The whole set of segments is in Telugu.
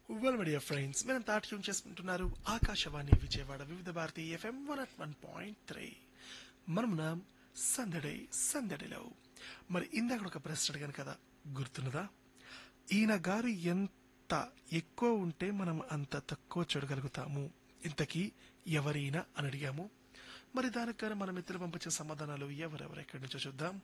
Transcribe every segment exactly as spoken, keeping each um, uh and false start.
వెల్ మై డియర్ ఫ్రెండ్స్ మనం తాట్యం చేసుకుంటున్నారు ఆకాశవాణి విజయవాడ వివిధ Bharati FM one at one point three మనమున్నాం సందడి సందడిలో. మరి ఇందాక ఒక ప్రశ్న అడిగాను కదా, గుర్తున్నదా? ఈయన గారు ఎంత ఎక్కువ ఉంటే మనం అంత తక్కువ చూడగలుగుతాము, ఇంతకీ ఎవరైనా అని అడిగాము. మరి దానికి గాను మన మిత్రులు పంపించే సమాధానాలు ఎవరెవరు ఎక్కడి నుంచో చూద్దాం.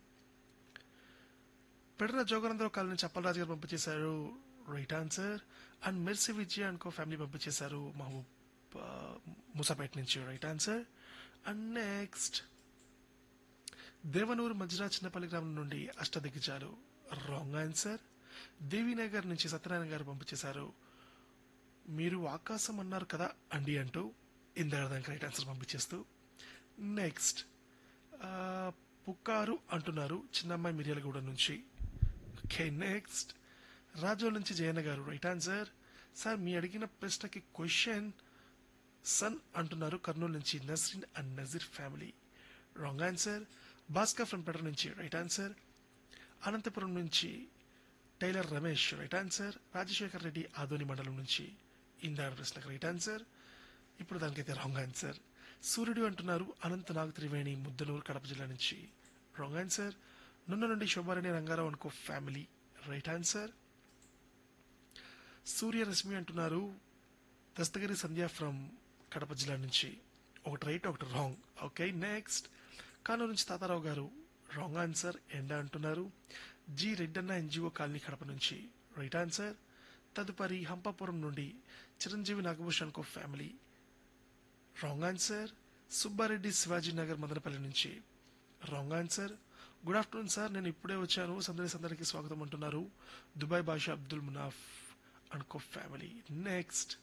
పెడన జోగనందరావు కాలనీ నుంచి అప్పలరాజు గారు పంపించేశారు right answer. And mercy Vijay అనుకో ఫ్యామిలీ పంపించేశారు మహబూబ్ ఆ, మూసాపేట నుంచి right answer. And next Devanur Majra Chinnapalli గ్రామం నుండి అష్టదిగ్గజాలు రాంగ్ ఆన్సర్. దేవీనగర్ నుంచి సత్యనారాయణ గారు పంపించేశారు మీరు ఆకాశం అన్నారు కదా అండి అంటూ ఇందాక దానికి రైట్ ఆన్సర్ పంపించేస్తూ. నెక్స్ట్ పుక్కారు అంటున్నారు చిన్నమ్మాయి మిర్యాలగూడ నుంచి. ఓకే నెక్స్ట్ రాజోల్ నుంచి జయన్న గారు రైట్ ఆన్సర్. సార్ మీ అడిగిన ప్రశ్నకి క్వశ్చన్ సన్ అంటున్నారు కర్నూలు నుంచి Nasreen and Nazir family wrong answer. Bhaskar from పెటర్ నుంచి రైట్ ఆన్సర్. అనంతపురం నుంచి tailor Ramesh right answer. Rajasekhar Reddy Adoni మండలం నుంచి ఇందాడ ప్రశ్నకు రైట్ ఆన్సర్. ఇప్పుడు దానికైతే రాంగ్ ఆన్సర్. సూర్యుడు అంటున్నారు అనంత నాగ త్రివేణి ముద్దనూరు కడప జిల్లా నుంచి రాంగ్ ఆన్సర్. నున్న నుండి శోభారాణి రంగారావు అనుకో ఫ్యామిలీ రైట్ ఆన్సర్. సూర్యరశ్మి అంటున్నారు దస్తగిరి సంధ్య ఫ్రమ్ కడప జిల్లా నుంచి ఒకటి రైట్ ఒకటి రాంగ్. ఓకే నెక్స్ట్ కానూరు నుంచి తాతారావు గారు రాంగ్ ఆన్సర్. ఎండ అంటున్నారు. G Reddanna NGO colony Kadapa నుంచి రైట్ ఆన్సర్. తదుపరి హంపాపురం నుండి చిరంజీవి నాగభూషణ్ కో family wrong answer. Subbareddy Shivaji Nagar Madanapalle నుంచి wrong answer. Good afternoon sir, నేను ఇప్పుడే వచ్చాను, సందడి సందడికి స్వాగతం అంటున్నారు దుబాయ్ బాషా అబ్దుల్ మునాఫ్ అనుకో ఫ్యామిలీ. నెక్స్ట్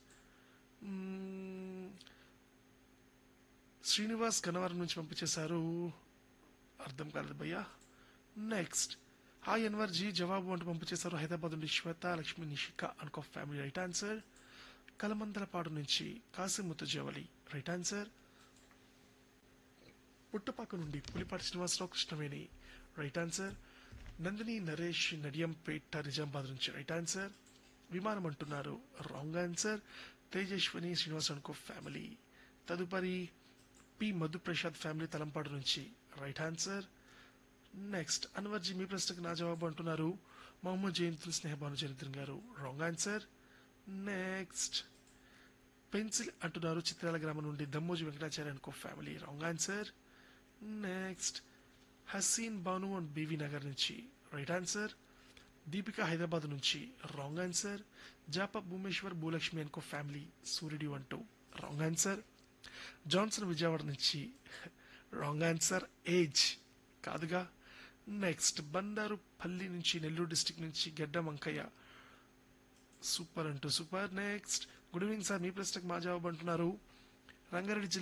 శ్రీనివాస్ గన్నవరం నుంచి పంపించేశారు అర్థం కాలేదు భయ్యా. నెక్స్ట్ హాయ్ అన్వర్ జీ జవాబు అంటూ పంపించేశారు హైదరాబాద్ నుండి శ్వేత లక్ష్మి నిషిక అనుకో ఫ్యామిలీ రైట్ ఆన్సర్. కలమందలపాడు నుంచి కాసిముత్తు జవలి రైట్ ఆన్సర్. పుట్టపాక నుండి పులిపాటి శ్రీనివాసరావు కృష్ణవేణి రైట్ ఆన్సర్. నందిని నరేష్ నడియంపేట నిజామాబాద్ నుంచి రైట్ ఆన్సర్. విమానం అంటున్నారు రాంగ్ ఆన్సర్. తేజస్విని శ్రీనివాస్ అనుకో ఫ్యామిలీ. తదుపరి పి మధుప్రసాద్ ఫ్యామిలీ తలంపాడు నుంచి రైట్ ఆన్సర్. నెక్స్ట్ అన్వర్జీ మీ ప్రశ్నకు నా జవాబు అంటున్నారు మొహమ్మద్ జయంతుల్ స్నేహబాను జయంతుల్ గారు రాంగ్ ఆన్సర్. నెక్స్ట్ పెన్సిల్ అంటున్నారు చిత్రాల గ్రామం నుండి దమ్మోజీ వెంకటాచార్య అనుకో family wrong answer. Next Haseen Banu and BV Nagar నుంచి రైట్ ఆన్సర్. దీపిక హైదరాబాద్ నుంచి రాంగ్ ఆన్సర్. జాప భూమేశ్వర్ భూలక్ష్మి అనుకో ఫ్యామిలీ సూర్యుడు అంటూ రాంగ్ ఆన్సర్. జాన్సన్ విజయవాడ నుంచి రాంగ్ ఆన్సర్. ఏజ్ కాదుగా. నెక్స్ట్ బండారు పల్లి నుంచి నెల్లూరు డిస్టిక్ నుంచి గడ్డ వంకయ్య సూపర్ అంటూ super. Next good evening sir, మీ ప్రశ్నకు మా జవాబు అంటున్నారు రంగారెడ్డి జిల్లా